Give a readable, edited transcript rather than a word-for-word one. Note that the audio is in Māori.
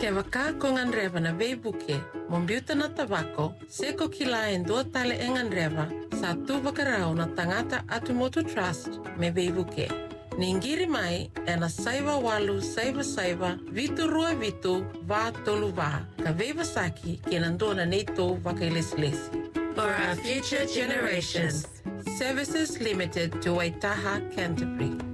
Ke waka ko ngan rewa na veibuke, mombiuta na tabako, seko kila en dua tale e ngan rewa, sa tu wakarau na tangata Atumotu Trust me veibuke. Ningiri mai e na saiwa walu saiwa vitu rua vitu va tolu va, ka veiva saki ke nandona neito wakailesi. For our future generations. Services Limited to Waitaha, Canterbury.